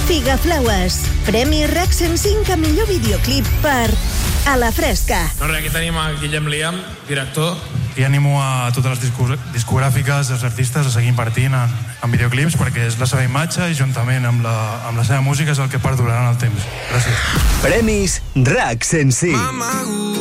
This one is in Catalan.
Figaflaues. Premi RAC 105 a millor videoclip per A la fresca. No res, aquí tenim a Guillem Liam, director. I animo a totes les discogràfiques, els artistes, a seguir invertint en videoclips, perquè és la seva imatge i juntament amb la seva música és el que perdurarà en el temps. Gràcies. Premis RAC 105.